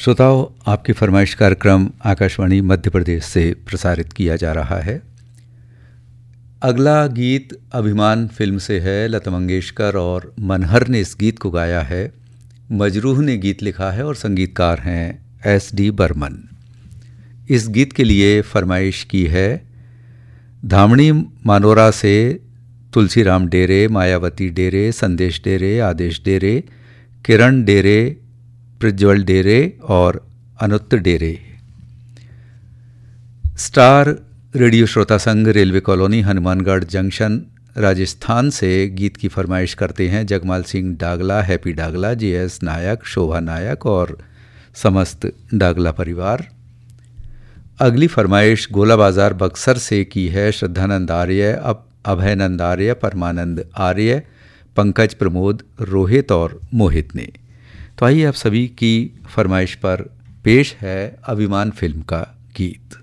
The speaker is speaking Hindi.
श्रोताओं, आपकी फरमाइश कार्यक्रम आकाशवाणी मध्य प्रदेश से प्रसारित किया जा रहा है। अगला गीत अभिमान फिल्म से है। लता मंगेशकर और मनहर ने इस गीत को गाया है। मजरूह ने गीत लिखा है और संगीतकार हैं S.D. बर्मन। इस गीत के लिए फरमाइश की है धामणी मानोरा से तुलसीराम डेरे, मायावती डेरे, संदेश डेरे, आदेश डेरे, किरण डेरे, प्रज्वल डेरे और अनुत्त डेरे। स्टार रेडियो श्रोता संघ, railway colony, Hanumangarh junction, Rajasthan से गीत की फरमाइश करते हैं जगमाल सिंह डागला, हैप्पी डागला, JS नायक, शोभा नायक और समस्त डागला परिवार। अगली फरमाइश गोला बाजार बक्सर से की है श्रद्धानंद आर्य, अभयनंद आर्य, परमानंद आर्य, पंकज प्रमोद, रोहित और मोहित ने। तो आइए आप सभी की फरमाइश पर पेश है अभिमान फिल्म का गीत।